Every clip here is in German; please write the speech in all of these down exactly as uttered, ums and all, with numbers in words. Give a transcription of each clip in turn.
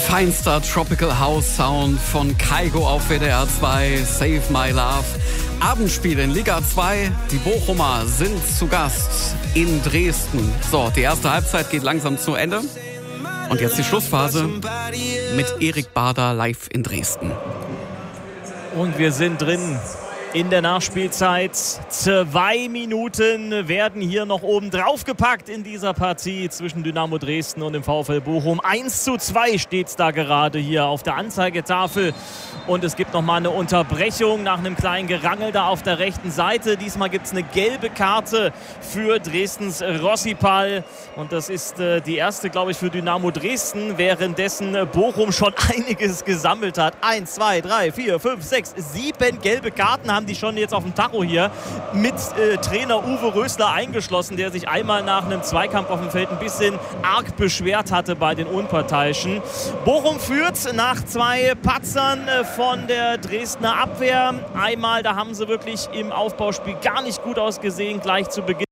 Feinster Tropical House Sound von Kygo auf W D R zwei, Save My Love. Abendspiel in Liga zwei. Die Bochumer sind zu Gast in Dresden. So, die erste Halbzeit geht langsam zu Ende. Und jetzt die Schlussphase mit Erik Bader live in Dresden. Und wir sind drin in der Nachspielzeit. Zwei Minuten werden hier noch oben drauf gepackt in dieser Partie zwischen Dynamo Dresden und dem VfL Bochum. eins zu zwei steht es da gerade hier auf der Anzeigetafel. Und es gibt nochmal eine Unterbrechung nach einem kleinen Gerangel da auf der rechten Seite. Diesmal gibt es eine gelbe Karte für Dresdens Rossipal. Und das ist äh, die erste, glaube ich, für Dynamo Dresden. Währenddessen äh, Bochum schon einiges gesammelt hat. Eins, zwei, drei, vier, fünf, sechs, sieben gelbe Karten haben die schon jetzt auf dem Tacho hier. Mit äh, Trainer Uwe Rösler eingeschlossen, der sich einmal nach einem Zweikampf auf dem Feld ein bisschen arg beschwert hatte bei den Unparteiischen. Bochum führt nach zwei Patzern äh, von der Dresdner Abwehr. Einmal, da haben sie wirklich im Aufbauspiel gar nicht gut ausgesehen, gleich zu Beginn.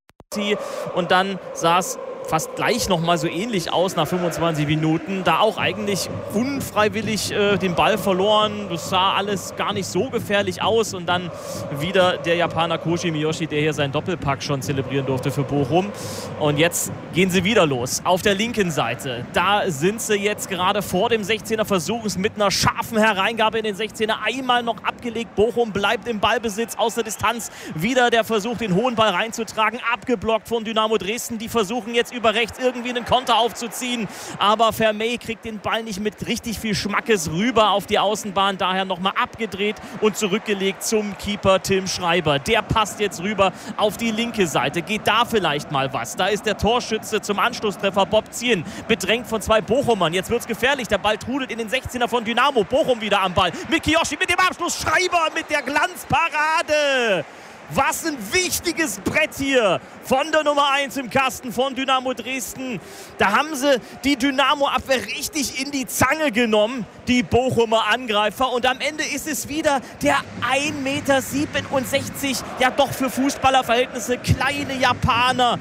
Und dann sah es fast gleich nochmal so ähnlich aus nach fünfundzwanzig Minuten. Da auch eigentlich unfreiwillig äh, den Ball verloren. Das sah alles gar nicht so gefährlich aus. Und dann wieder der Japaner Koji Miyoshi, der hier seinen Doppelpack schon zelebrieren durfte für Bochum. Und jetzt gehen sie wieder los. Auf der linken Seite, da sind sie jetzt gerade vor dem sechzehner, versuchen es mit einer scharfen Hereingabe in den sechzehner. Einmal noch abgelegt. Bochum bleibt im Ballbesitz aus der Distanz. Wieder der Versuch, den hohen Ball reinzutragen. Abgeblockt von Dynamo Dresden. Die versuchen jetzt über rechts irgendwie einen Konter aufzuziehen. Aber Vermey kriegt den Ball nicht mit richtig viel Schmackes rüber auf die Außenbahn. Daher nochmal abgedreht und zurückgelegt zum Keeper Tim Schreiber. Der passt jetzt rüber auf die linke Seite. Geht da vielleicht mal was? Da ist der Torschütze zum Anschlusstreffer Bob Zien. Bedrängt von zwei Bochumern. Jetzt wird es gefährlich. Der Ball trudelt in den sechzehner von Dynamo. Bochum wieder am Ball. Mit Kiyoshi, mit dem Abschluss. Schreiber mit der Glanzparade. Was ein wichtiges Brett hier von der Nummer eins im Kasten von Dynamo Dresden. Da haben sie die Dynamo-Abwehr richtig in die Zange genommen, die Bochumer Angreifer. Und am Ende ist es wieder der ein Meter siebenundsechzig, ja doch für Fußballerverhältnisse kleine Japaner,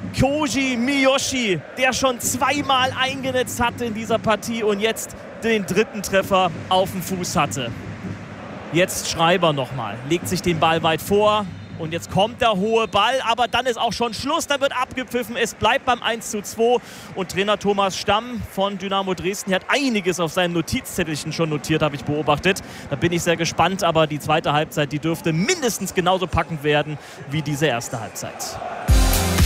Koji Miyoshi, der schon zweimal eingenetzt hatte in dieser Partie und jetzt den dritten Treffer auf dem Fuß hatte. Jetzt Schreiber nochmal, legt sich den Ball weit vor und jetzt kommt der hohe Ball, aber dann ist auch schon Schluss, dann wird abgepfiffen, es bleibt beim eins zu zwei und Trainer Thomas Stamm von Dynamo Dresden hat einiges auf seinem Notizzettelchen schon notiert, habe ich beobachtet. Da bin ich sehr gespannt, aber die zweite Halbzeit, die dürfte mindestens genauso packend werden wie diese erste Halbzeit.